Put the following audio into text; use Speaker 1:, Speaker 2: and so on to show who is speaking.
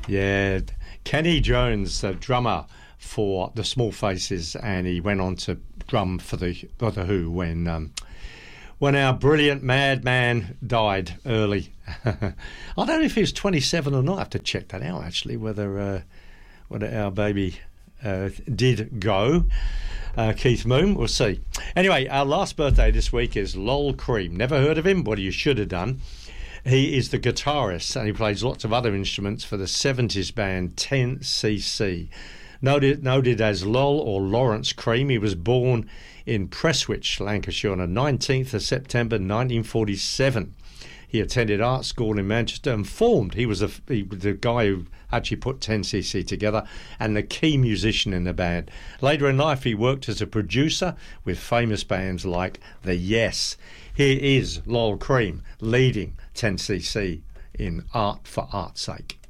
Speaker 1: Yeah, Kenny Jones, the drummer for the Small Faces, and he went on to drum for the Who when our brilliant madman died early. I don't know if he was 27 or not. I have to check that out actually, whether our baby did go. Keith Moon, we'll see. Anyway, our last birthday this week is Lol Cream. Never heard of him, but you should have done. He is the guitarist and he plays lots of other instruments for the 70s band 10cc. Noted as Lol or Lawrence Cream, he was born in Prestwich, Lancashire on the 19th of September 1947. He attended art school in Manchester and formed. He was the guy who actually put 10cc together and the key musician in the band. Later in life, he worked as a producer with famous bands like The Yes. Here is Lol Cream leading 10cc in Art for Art's Sake.